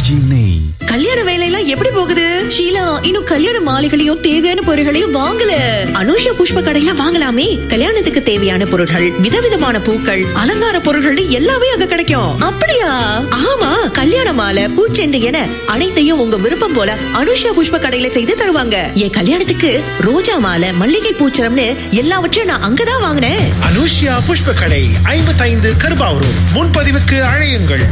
RPG நெய். கல்யாண வேலையெல்லாம் எப்படி போகுது? ஷீலா, இன்னும் கல்யாண மாலைகளையும் தேவையான பொருட்களையும் வாங்கல. அனுஷா புஷ்ப கடையில வாங்கலாமே. கல்யாணத்துக்கு தேவையான பொருட்கள், விதவிதமான பூக்கள், அலங்கார பொருட்கள் எல்லாமே அங்க கிடைக்கும். அப்படியா? ஆமா, கல்யாண மாலை, பூச்செண்டு என அனைத்தையும் உங்க விருப்பம் போல அனுஷா புஷ்ப கடையில செய்து தருவாங்க. என் கல்யாணத்துக்கு ரோஜா மாலை, மல்லிகை பூச்சரம்னு எல்லாவற்றையும் நான் அங்கதான் வாங்கினேன். அனுஷியா புஷ்ப கடை 55 கருபாவூர். முன்பதிவுக்கு அழையுங்கள்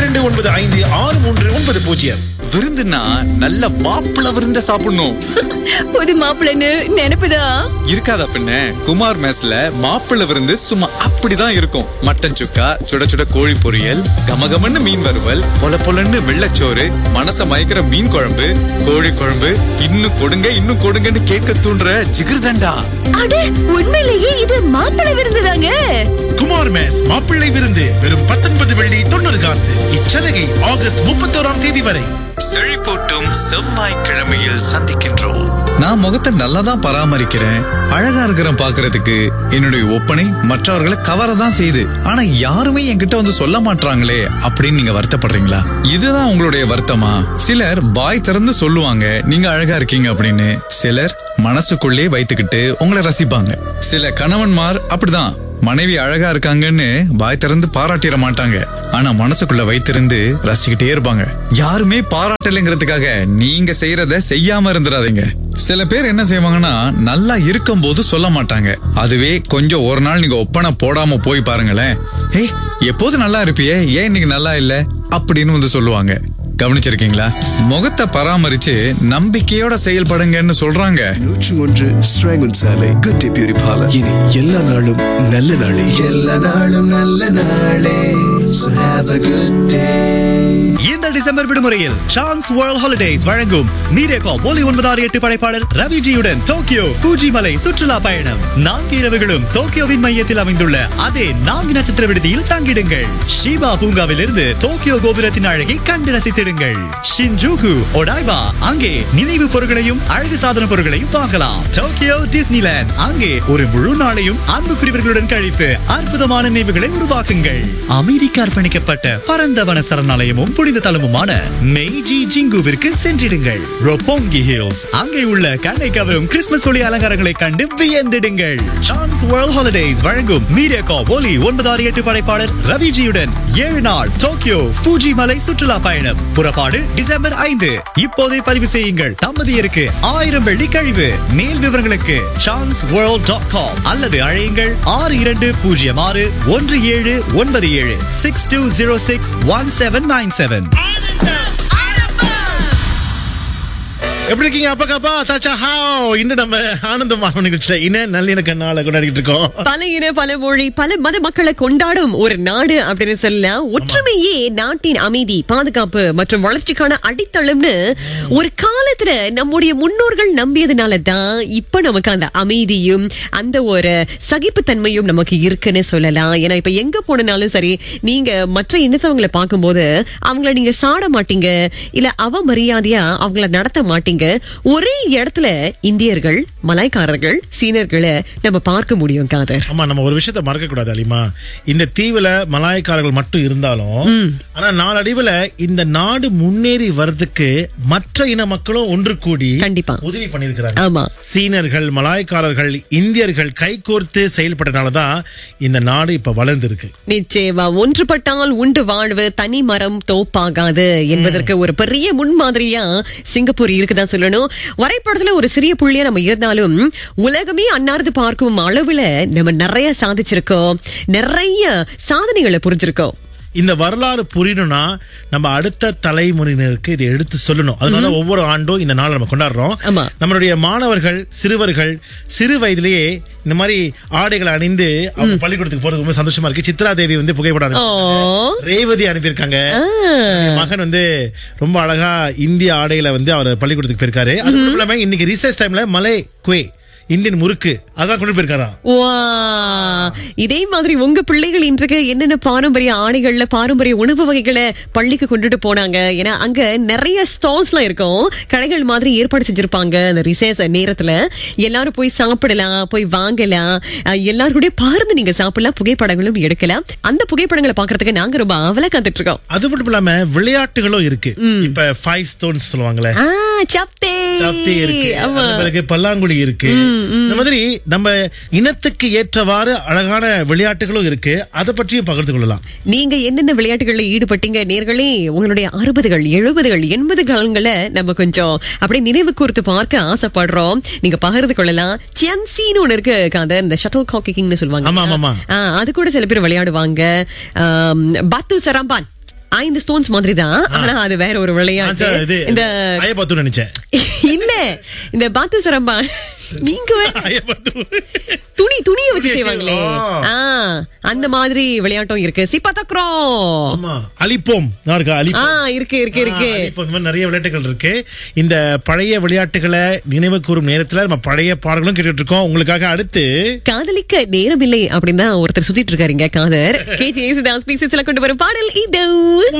9225563990. விருந்துனா நல்ல மாப்பிள விருந்த சாப்பிடணும். புது மாப்பிள்ளைன்னு நினைப்புதான் இருக்காதா பின்ன? குமார் மெஸ்ல மாப்பிள விருந்து சும்மா அப்படிதான் இருக்கும். மட்டன் சுக்கா, சுட சுட கோழி பொரியல், கமகமன்னு மீன் வறுவல், பொல பொலன்னு வெள்ளச்சோறு, மனச மயக்கிற மீன் குழம்பு, கோழி குழம்பு, இன்னும் கொடுங்க இன்னும் கொடுங்கன்னு கேட்க தூண்டுற ஜிகிர்தண்டா. அட, உண்மையிலேயே இது மாப்பிள்ளை விருந்துதாங்க. குமார் மெஸ் மாப்பிள்ளை விருந்து வெறும் 19 வெள்ளி 90 காசு. இச்சலுகை ஆகஸ்ட் 31ஆம் தேதி வரை. செழிப்பூட்டும் செவ்வாய்க்கிழமையில் சந்திக்கின்றோம். நான் முகத்தை நல்லா தான் பராமரிக்கிறேன், அழகா இருக்கிறேன் பாக்குறதுக்கு. என்னுடைய ஒப்பனை மற்றவர்களை கவரதான் செய்யுது. ஆனா யாருமே என்கிட்ட வந்து சொல்ல மாட்டாங்களே அப்படின்னு நீங்க வருத்தப்படுறீங்களா? இதுதான் உங்களுடைய வருத்தமா? சிலர் வாய் திறந்து சொல்லுவாங்க நீங்க அழகா இருக்கீங்க அப்படின்னு. சிலர் மனசுக்குள்ளே வைத்துக்கிட்டு உங்களை ரசிப்பாங்க. சில கணவன்மார் அப்படிதான், மனைவி அழகா இருக்காங்கன்னு வாய் திறந்து பாராட்டிட மாட்டாங்க, ஆனா மனசுக்குள்ள வைத்திருந்து ரசிச்சுக்கிட்டே இருப்பாங்க. யாருமே பாராட்டலைங்கிறதுக்காக நீங்க செய்யறத செய்யாம இருந்துடாதீங்க. சில பேர் என்ன செய்வாங்கன்னா, நல்லா இருக்கும் போது சொல்ல மாட்டாங்க. அதுவே கொஞ்சம் ஒரு நாள் நீங்க ஒப்பனை போடாம போய் பாருங்களேன், ஏய் எப்போது நல்லா இருப்பியே, ஏன் இன்னைக்கு நல்லா இல்ல அப்படின்னு வந்து சொல்லுவாங்க. கவனிச்சிருக்கீங்களா? முகத்தை பராமரிச்சு நம்பிக்கையோட செயல்படுங்கன்னு சொல்றாங்க. 101 ஸ்ராங்கன் சாலை குட் டே பியூரி பார்லர். இனி எல்லா நாளும் நல்ல நாளே, எல்லா நாளும் நல்ல நாளே. So have a good day. இந்த டிசம்பர் விடுமுறையில் சான்ஸ் வேர்ல்ட் ஹாலிடேஸ் வழங்கும் மீடியாகாம் ஒலி 968 படைப்பாளர் ரவிஜியுடன் டோக்கியோ ஃபூஜி மலை சுற்றுலா பயணம். 4 இரவுகளும் டோக்கியோவின் மையத்தில் அமைந்துள்ள அதே 4 நட்சத்திர விடுதியில் தங்கிடுங்கள். ஷிபா பூங்காவிலிருந்து டோக்கியோ கோபுரத்தின் அழகை கண்டு ரசித்திடுங்கள். ஷின்ஜூகு, ஒடாய்பா, அங்கே நினைவு பொருட்களையும் அழகு சாதன பொருட்களையும் பார்க்கலாம். டோக்கியோ டிஸ்னிலேண்ட், அங்கே ஒரு முழு நாளையும் அன்புக்குரியவர்களுடன் கழித்து அற்புதமான நினைவுகளை உருவாக்குங்கள். அமைதிக்கு அர்ப்பணிக்கப்பட்ட பரந்த வன சரணாலயமும் புனித தலமுமான மெய்ஜி ஜிங்குவிற்கு சென்றிடுங்கள். ரொப்போங்கி ஹில்ஸ், அங்கே உள்ள கண்ணை கவரும் கிறிஸ்துமஸ் ஒளி அலங்காரங்களை கண்டு வியந்திடுங்கள். சான்ஸ் வேர்ல்ட் ஹாலிடேஸ் வழங்கும் மீடியாகாம் ஒலி 968 படைப்பாளர் ரவிஜியுடன் 7 நாள் டோக்கியோ ஃபூஜி மலை சுற்றுலா பயணம். புறப்பாடு டிசம்பர் 5. இப்போதே பதிவு செய்யுங்கள். தம்பதியருக்கு 1000 வெள்ளி கழிவு. மேல் விவரங்களுக்கு chanceworld.com அல்லது அழையுங்கள் 62061797 62061797. எப்படி இருக்கீங்க அப்பா தாச்சா? ஹாவ் இன்னும் நம்ம ஆனந்தமான நிகழ்ச்சியில இன்னும் நல்லிணக்க நாளை கொண்டாடிட்டு இருக்கோம். பல இன, பல மொழி, பல மத மக்களை கொண்டாடும் ஒரு நாடு அப்படின்னு சொல்லலாம். ஒற்றுமையே நாட்டின் அமைதி, பாதுகாப்பு மற்றும் வளர்ச்சிக்கான அடித்தளம்னு ஒரு காலத்துல நம்முடைய முன்னோர்கள் நம்பியதுனால தான் இப்ப நமக்கு அந்த அமைதியும் அந்த ஒரு சகிப்புத்தன்மையும் நமக்கு இருக்குன்னு சொல்லலாம். ஏன்னா இப்ப எங்க போனாலும் சரி, நீங்க மற்ற இனத்தவங்களை பார்க்கும்போது அவங்கள நீங்க சாட மாட்டீங்க, இல்ல அவமரியாதையா அவங்கள நடத்த மாட்டீங்க. ஒரே இடத்துல இந்தியர்கள், மலாய்க்காரர்கள், சீனர்களை நம்ம பார்க்க முடியும். காதர், ஆமா, நம்ம ஒரு விஷயத்தை மறக்க கூடாது அலிமா. இந்த தீவுல மலாய்க்காரர்கள் மட்டும் இருந்தாலும், ஆனா நாளடைவுல இந்த நாடு முன்னேறி வர்றதுக்கு மற்ற இன மக்களும் ஒன்று கூடி கண்டிப்பா உதவி பண்ணிருக்கிறாங்க. ஆமா, சீனர்கள், மலாய்க்காரர்கள், இந்தியர்கள் கைகோர்த்து செயல்பட்டனாலதான் இந்த நாடு இப்ப வளர்ந்திருக்கு. நிச்சயமா, ஒன்றுபட்டால் உண்டு வாழ்வு, தனி மரம் தோப்பாகாது என்பதற்கு ஒரு பெரிய முன்மாதிரியா சிங்கப்பூர் இருக்குதான் சொல்லணும். வரைபடத்துல ஒரு சிறிய புள்ளியா நம்ம இருந்தாலும் உலகமே அன்னார்ந்து பார்க்கும் அளவுல நம்ம நிறைய சாதிச்சிருக்கோம், நிறைய சாதனைகளை புரிஞ்சிருக்கோம். இந்த வரலாறு புரியணும்னா நம்ம அடுத்த தலைமுறையினருக்கு இதை எடுத்து சொல்லணும். அதனால ஒவ்வொரு ஆண்டும் இந்த நாளை நம்ம கொண்டாடுறோம். நம்மளுடைய மாணவர்கள், சிறுவர்கள் சிறு வயதிலேயே இந்த மாதிரி ஆடைகளை அணிந்து அவங்க பள்ளிக்கூடத்துக்கு போறது ரொம்ப சந்தோஷமா இருக்கு. சித்ரா தேவி வந்து புகைப்படம், ரேவதி அனுப்பியிருக்காங்க. மகன் வந்து ரொம்ப அழகா இந்திய ஆடைகளை வந்து அவர் பள்ளிக்கூடத்துக்கு போயிருக்காரு. அது மட்டும் இல்லாம இன்னைக்கு ரிசர்ச் டைம்ல மலை குவே இந்தியன் முறுக்கு அதான் கொண்டு போயிருக்காராம். வா, இதே மாதிரி உங்க பிள்ளைகள் இன்றைக்கு என்னென்ன பாரம்பரிய ஆடைகள்ல பாரம்பரிய உணவு வகைகளை பள்ளிக்கு கொண்டுட்டு போனாங்க? ஏன்னா அங்க நிறைய ஸ்டால்ஸ் எல்லாம் இருக்கும், கடைகள் மாதிரி ஏற்பாடு செஞ்சிருப்பாங்க. அந்த ரிசேஸ் நேரத்துல எல்லாரும் போய் சாப்பிடலாம், போய் வாங்கலாம், எல்லாரும் கூட பார்த்து நீங்க சாப்பிடலாம், புகைப்படங்களும் எடுக்கலாம். அந்த புகைப்படங்களை பாக்குறதுக்கு நாங்க ரொம்ப ஆவலா காத்துட்டு இருக்கோம். அது மட்டும் இல்லாம விளையாட்டுகளும் இருக்கு. இப்ப 5 stones சொல்லுவாங்களே, சப்தே இருக்கு, பிறகு பல்லாங்குழி இருக்கு. இந்த மாதிரி நம்ம இனத்துக்கு ஏற்றவாறு அழகான விளையாட்டுகளும் இருக்கு. அதை பற்றியும் பகிர்ந்து கொள்ளலாம். நீங்க என்னென்ன விளையாட்டுகள்ல ஈடுபட்டீங்க நேர்களே? உங்களுடைய 60கள் 70கள் 80 காலங்களை நம்ம கொஞ்சம் அப்படியே நினைவு கூர்த்து பார்க்க ஆசைப்படுறோம். நீங்க பகிர்ந்து கொள்ளலாம். சியன்சின்னு ஒண்ணு இருக்கு, இந்த ஷட்டில் காக்கிங்னு சொல்லுவாங்க. அது கூட சில பேர் விளையாடுவாங்க. பத்து சரம்பான் 5 ஸ்டோன்ஸ் மாதிரி தான், ஆனா அது வேற ஒரு விளையாட்டு. இந்த நினைச்சேன் இல்ல, இந்த பாத்து சரம்பா நீங்க துணியை வச்சு செய்வாங்களே, அந்த மாதிரி விளையாட்டும் இருக்கு. சிப்பத்தக்ரோம், அலிப்போம் இருக்கு இருக்கு இருக்கு. நிறைய விளையாட்டுகள் இருக்கு. இந்த பழைய விளையாட்டுகளை நினைவு கூறும் நேரத்துல நம்ம பழைய பாடல்களும் கேட்டுட்டு இருக்கோம். உங்களுக்காக அடுத்து காதலிக்க நேரமில்லை அப்படின்னு தான் ஒருத்தர் சுத்திட்டு இருக்காருங்க. காதர் KJ யேசுதாஸ் பீசஸ்ல கொண்டு வரும் பாடல் இது.